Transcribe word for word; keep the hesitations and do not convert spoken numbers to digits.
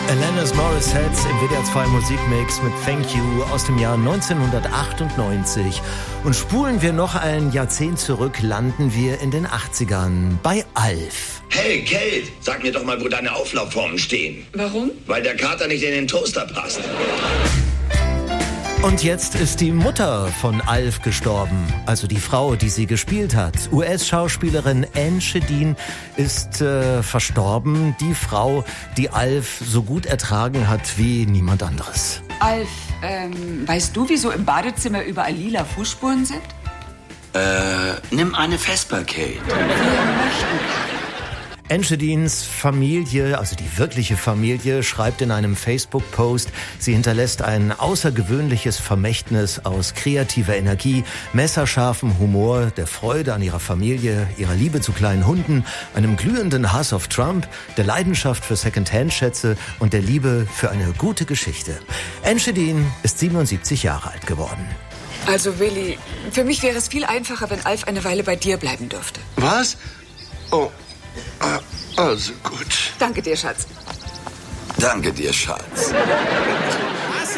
Alanis Morissette im W D R zwei Musikmix mit Thank You aus dem Jahr neunzehnhundertachtundneunzig. Und spulen wir noch ein Jahrzehnt zurück, landen wir in den achtzigern bei Alf. Hey, Kate, sag mir doch mal, wo deine Auflaufformen stehen. Warum? Weil der Kater nicht in den Toaster passt. Und jetzt ist die Mutter von Alf gestorben, also die Frau, die sie gespielt hat. U S-Schauspielerin Anne Schedin ist äh, verstorben, die Frau, die Alf so gut ertragen hat wie niemand anderes. Alf, ähm, weißt du, wieso im Badezimmer überall lila Fußspuren sind? Äh, nimm eine Vesper, Kate. Wir möchten. Anne Schedins Familie, also die wirkliche Familie, schreibt in einem Facebook-Post, sie hinterlässt ein außergewöhnliches Vermächtnis aus kreativer Energie, messerscharfem Humor, der Freude an ihrer Familie, ihrer Liebe zu kleinen Hunden, einem glühenden Hass auf Trump, der Leidenschaft für Secondhand-Schätze und der Liebe für eine gute Geschichte. Anne Schedin ist siebenundsiebzig Jahre alt geworden. Also, Willi, für mich wäre es viel einfacher, wenn Alf eine Weile bei dir bleiben dürfte. Was? Oh. Also gut. Danke dir, Schatz. Danke dir, Schatz.